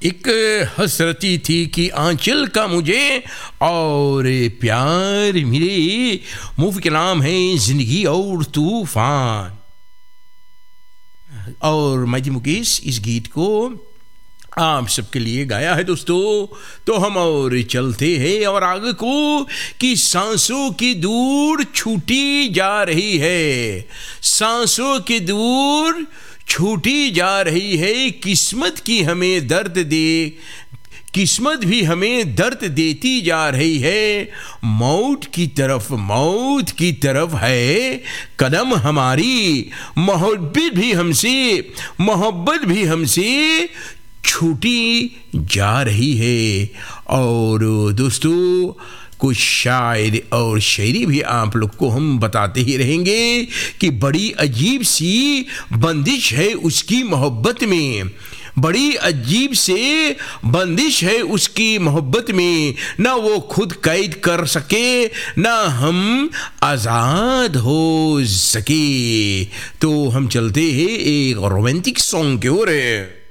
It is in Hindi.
एक हसरती थी कि आंचल का मुझे और प्यार मेरे मूवी के नाम है जिंदगी और तूफान। और माइटी मुकेश इस गीत को आप सबके लिए गाया है दोस्तों। तो हम और चलते हैं और आगे को कि सांसों की दूर छूटी जा रही है, सांसों की दूर छूटी जा रही है, किस्मत की हमें दर्द दे, किस्मत भी हमें दर्द देती जा रही है, मौत की तरफ है कदम हमारी, मोहब्बत भी हमसे छूटी जा रही है। और दोस्तों कुछ शायर और शायरी भी आप लोग को हम बताते ही रहेंगे कि बड़ी अजीब सी बंदिश है उसकी मोहब्बत में, बड़ी अजीब से बंदिश है उसकी मोहब्बत में, ना वो खुद कैद कर सके ना हम आज़ाद हो सके। तो हम चलते हैं एक रोमांटिक सॉन्ग की ओर।